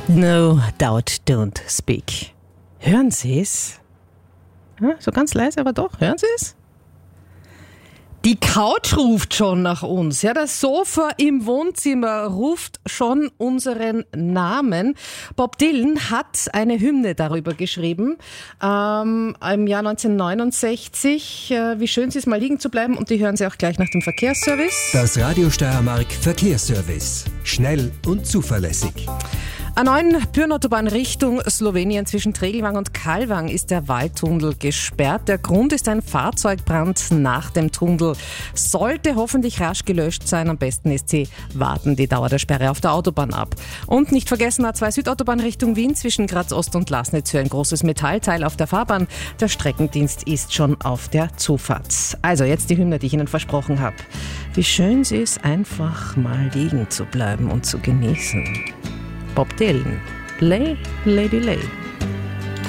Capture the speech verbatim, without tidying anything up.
No doubt, don't speak. Hören Sie es? Ja, so ganz leise, aber doch. Hören Sie es? Die Couch ruft schon nach uns. Ja, das Sofa im Wohnzimmer ruft schon unseren Namen. Bob Dylan hat eine Hymne darüber geschrieben, ähm, im Jahr neunzehnhundertneunundsechzig. Äh, wie schön es ist, mal liegen zu bleiben. Und die hören Sie auch gleich nach dem Verkehrsservice. Das Radio Steiermark Verkehrsservice. Schnell und zuverlässig. A neun Pürnautobahn Richtung Slowenien zwischen Tregelwang und Kalwang ist der Waldtunnel gesperrt. Der Grund ist ein Fahrzeugbrand nach dem Tunnel. Sollte hoffentlich rasch gelöscht sein. Am besten ist, Sie warten die Dauer der Sperre auf der Autobahn ab. Und nicht vergessen, A zwei Südautobahn Richtung Wien zwischen Graz Ost und Lasnitz für ein großes Metallteil auf der Fahrbahn. Der Streckendienst ist schon auf der Zufahrt. Also jetzt die Hymne, die ich Ihnen versprochen habe. Wie schön es ist, einfach mal liegen zu bleiben und zu genießen. Bob Dylan, Lay, Lady Lay.